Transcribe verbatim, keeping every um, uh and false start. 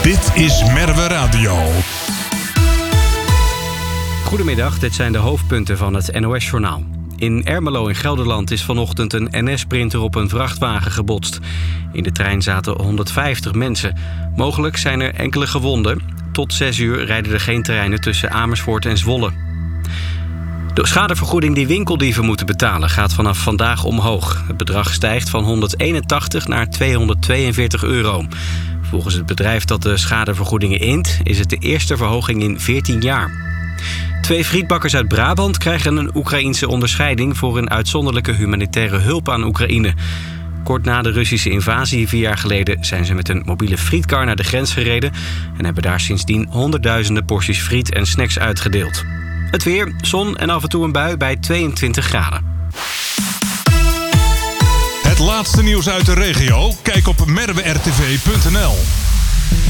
Dit is Merwe Radio. Goedemiddag, dit zijn de hoofdpunten van het N O S-journaal. In Ermelo in Gelderland is vanochtend een N S-sprinter op een vrachtwagen gebotst. In de trein zaten honderdvijftig mensen. Mogelijk zijn er enkele gewonden. Tot zes uur rijden er geen treinen tussen Amersfoort en Zwolle. De schadevergoeding die winkeldieven moeten betalen gaat vanaf vandaag omhoog. Het bedrag stijgt van honderdeenentachtig naar tweehonderdtweeënveertig euro. Volgens het bedrijf dat de schadevergoedingen int is het de eerste verhoging in veertien jaar. Twee frietbakkers uit Brabant krijgen een Oekraïense onderscheiding voor een uitzonderlijke humanitaire hulp aan Oekraïne. Kort na de Russische invasie vier jaar geleden zijn ze met een mobiele frietkar naar de grens gereden en hebben daar sindsdien honderdduizenden porties friet en snacks uitgedeeld. Het weer, zon en af en toe een bui bij tweeëntwintig graden. Het laatste nieuws uit de regio? Kijk op merwe r t v punt n l.